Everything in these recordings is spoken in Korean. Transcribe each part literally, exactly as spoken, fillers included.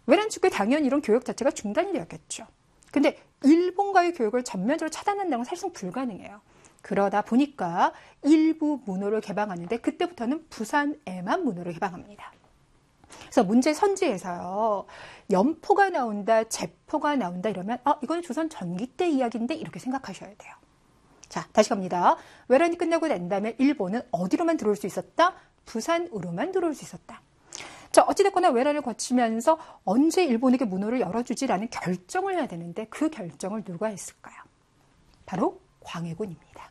외란 측에 당연히 이런 교역 자체가 중단이 되었겠죠. 근데 일본과의 교역을 전면적으로 차단한다는 건 사실상 불가능해요. 그러다 보니까 일부 문호를 개방하는데 그때부터는 부산에만 문호를 개방합니다. 그래서 문제 선지에서요. 연포가 나온다, 제포가 나온다 이러면 아, 이거는 조선 전기 때 이야기인데 이렇게 생각하셔야 돼요. 자, 다시 갑니다. 외란이 끝나고 난 다음에 일본은 어디로만 들어올 수 있었다? 부산으로만 들어올 수 있었다. 자, 어찌됐거나 외란을 거치면서 언제 일본에게 문호를 열어주지라는 결정을 해야 되는데 그 결정을 누가 했을까요? 바로 광해군입니다.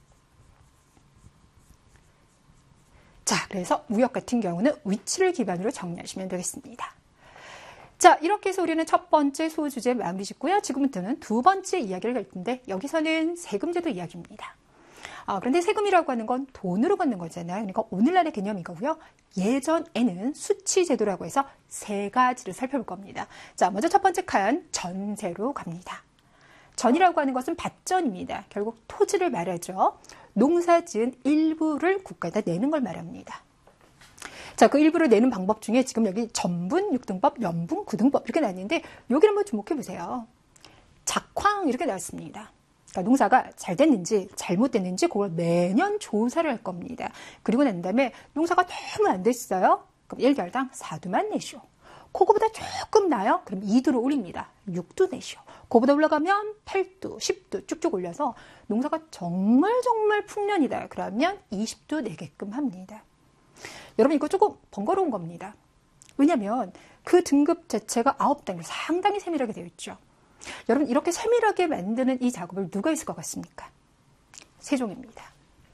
자, 그래서 무역 같은 경우는 위치를 기반으로 정리하시면 되겠습니다. 자, 이렇게 해서 우리는 첫 번째 소주제 마무리 짓고요. 지금부터는 두 번째 이야기를 할 텐데 여기서는 세금제도 이야기입니다. 아, 그런데 세금이라고 하는 건 돈으로 걷는 거잖아요. 그러니까 오늘날의 개념이고요. 예전에는 수치제도라고 해서 세 가지를 살펴볼 겁니다. 자, 먼저 첫 번째 칸 전세로 갑니다. 전이라고 하는 것은 밭전입니다. 결국 토지를 말하죠. 농사 지은 일부를 국가에다 내는 걸 말합니다. 자, 그 일부를 내는 방법 중에 지금 여기 전분 육 등법, 연분 구 등법 이렇게 나왔는데 여기를 한번 주목해 보세요. 작황 이렇게 나왔습니다. 그러니까 농사가 잘 됐는지 잘못됐는지 그걸 매년 조사를 할 겁니다. 그리고 난 다음에 농사가 너무 안 됐어요. 그럼 일 개월당 사 두만 내시오. 그거보다 조금 나요? 그럼 이 두를 올립니다. 육 두 내시오. 그거보다 올라가면 팔 두, 십 두 쭉쭉 올려서 농사가 정말 정말 풍년이다. 그러면 이십 두 내게끔 합니다. 여러분 이거 조금 번거로운 겁니다. 왜냐하면 그 등급 자체가 아홉 단계 상당히 세밀하게 되어 있죠. 여러분 이렇게 세밀하게 만드는 이 작업을 누가 했을 것 같습니까? 세종입니다.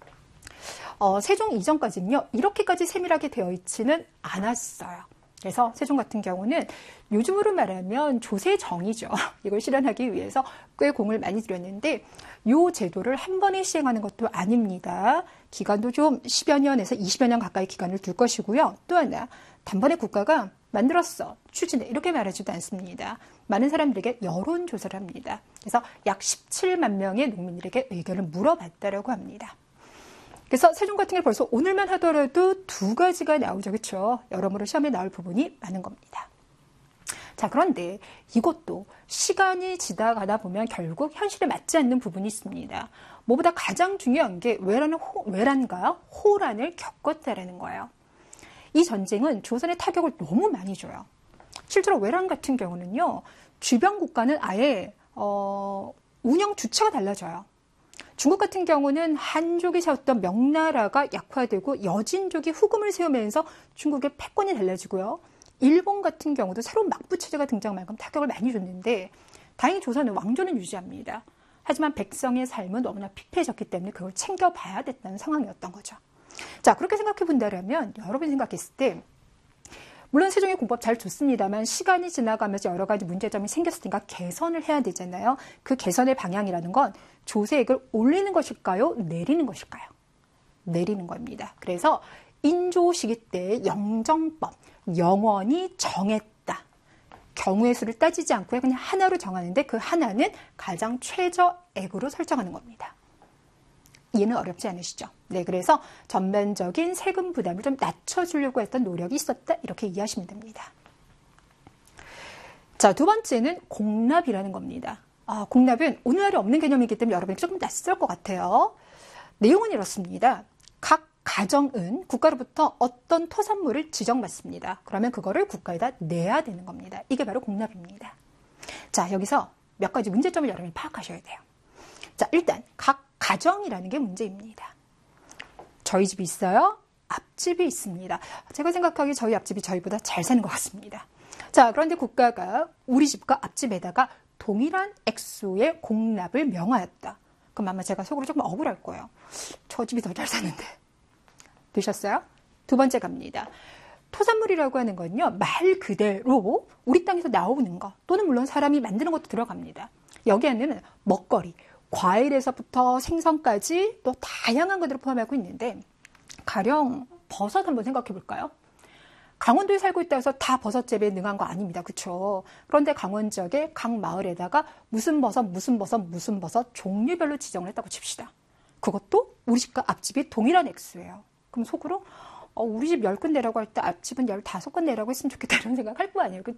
어, 세종 이전까지는요. 이렇게까지 세밀하게 되어 있지는 않았어요. 그래서 세종 같은 경우는 요즘으로 말하면 조세정이죠. 이걸 실현하기 위해서 꽤 공을 많이 들였는데 이 제도를 한 번에 시행하는 것도 아닙니다. 기간도 좀 십여 년에서 이십여 년 가까이 기간을 둘 것이고요. 또 하나 단번에 국가가 만들었어, 추진해 이렇게 말하지도 않습니다. 많은 사람들에게 여론조사를 합니다. 그래서 약 십칠만 명의 농민들에게 의견을 물어봤다라고 합니다. 그래서 세종 같은 게 벌써 오늘만 하더라도 두 가지가 나오죠. 그렇죠? 여러모로 시험에 나올 부분이 많은 겁니다. 자, 그런데 이것도 시간이 지나가다 보면 결국 현실에 맞지 않는 부분이 있습니다. 뭐보다 가장 중요한 게 외란은 호, 외란과 호란을 겪었다라는 거예요. 이 전쟁은 조선의 타격을 너무 많이 줘요. 실제로 외란 같은 경우는요. 주변 국가는 아예 어, 운영 주체가 달라져요. 중국 같은 경우는 한족이 세웠던 명나라가 약화되고 여진족이 후금을 세우면서 중국의 패권이 달라지고요. 일본 같은 경우도 새로운 막부 체제가 등장한 만큼 타격을 많이 줬는데 다행히 조선은 왕조는 유지합니다. 하지만 백성의 삶은 너무나 피폐해졌기 때문에 그걸 챙겨봐야 됐다는 상황이었던 거죠. 자, 그렇게 생각해 본다면 여러분이 생각했을 때 물론 세종의 공법 잘 좋습니다만 시간이 지나가면서 여러 가지 문제점이 생겼을 테니까 개선을 해야 되잖아요. 그 개선의 방향이라는 건 조세액을 올리는 것일까요? 내리는 것일까요? 내리는 겁니다. 그래서 인조 시기 때 영정법, 영원히 정했다. 경우의 수를 따지지 않고 그냥 하나로 정하는데 그 하나는 가장 최저액으로 설정하는 겁니다. 이해는 어렵지 않으시죠? 네, 그래서 전반적인 세금 부담을 좀 낮춰주려고 했던 노력이 있었다. 이렇게 이해하시면 됩니다. 자, 두 번째는 공납이라는 겁니다. 아, 공납은 오늘날에 없는 개념이기 때문에 여러분이 조금 낯설 것 같아요. 내용은 이렇습니다. 각 가정은 국가로부터 어떤 토산물을 지정받습니다. 그러면 그거를 국가에다 내야 되는 겁니다. 이게 바로 공납입니다. 자, 여기서 몇 가지 문제점을 여러분이 파악하셔야 돼요. 자, 일단 각 가정이라는 게 문제입니다. 저희 집이 있어요. 앞집이 있습니다. 제가 생각하기에 저희 앞집이 저희보다 잘 사는 것 같습니다. 자, 그런데 국가가 우리 집과 앞집에다가 동일한 액수의 공납을 명하였다. 그럼 아마 제가 속으로 조금 억울할 거예요. 저 집이 더 잘 사는데. 되셨어요? 두 번째 갑니다. 토산물이라고 하는 건요. 말 그대로 우리 땅에서 나오는 거 또는 물론 사람이 만드는 것도 들어갑니다. 여기 안에는 먹거리, 과일에서부터 생선까지 또 다양한 것들을 포함하고 있는데 가령 버섯 한번 생각해 볼까요? 강원도에 살고 있다 해서 다 버섯 재배에 능한 거 아닙니다. 그렇죠? 그런데 강원 지역의 각 마을에다가 무슨 버섯, 무슨 버섯, 무슨 버섯 종류별로 지정을 했다고 칩시다. 그것도 우리 집과 앞집이 동일한 액수예요. 그럼 속으로 어, 우리 집 열 건 내라고 할 때 앞집은 열다섯 건 내라고 했으면 좋겠다 이런 생각할 거 아니에요. 그렇죠?